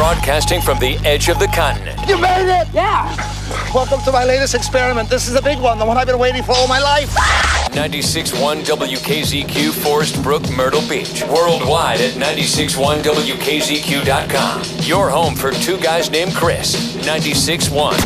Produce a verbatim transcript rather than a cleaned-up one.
Broadcasting from the edge of the continent. You made it! Yeah. Welcome to my latest experiment. This is a big one, the one I've been waiting for all my life. ninety-six point one W K Z Q, Forest Brook, Myrtle Beach. Worldwide at ninety-six point one W K Z Q dot com. Your home for two guys named Chris. ninety-six point one